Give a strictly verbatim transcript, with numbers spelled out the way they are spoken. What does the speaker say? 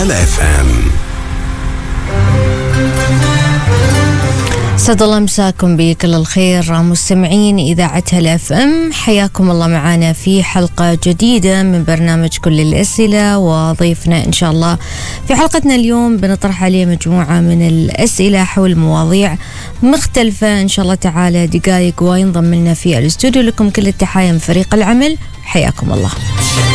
الإف إم. سعد الله مساكم بكل الخير مستمعين إذاعة الإف إم، حياكم الله معنا في حلقة جديدة من برنامج كل الأسئلة. وضيفنا إن شاء الله في حلقتنا اليوم بنطرح عليه مجموعة من الأسئلة حول مواضيع مختلفة إن شاء الله تعالى دقائق وينضم لنا في الاستوديو. لكم كل التحايا من فريق العمل، حياكم الله.